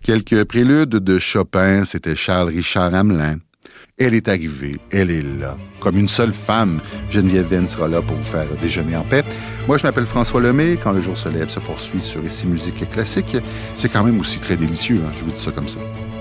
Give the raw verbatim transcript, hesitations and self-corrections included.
Quelques préludes de Chopin, c'était Charles-Richard Hamelin. Elle est arrivée, elle est là. Comme une seule femme, Geneviève Venn sera là pour vous faire déjeuner en paix. Moi, je m'appelle François Lemay. Quand le jour se lève se poursuit sur Ici Musique Classique. C'est quand même aussi très délicieux, hein? Je vous dis ça comme ça.